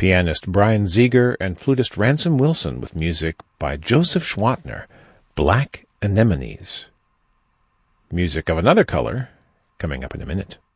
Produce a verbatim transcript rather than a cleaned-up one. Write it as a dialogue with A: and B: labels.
A: pianist Brian Ziegler and flutist Ransom Wilson with music by Joseph Schwantner, Black Anemones. Music of another color, coming up in a minute.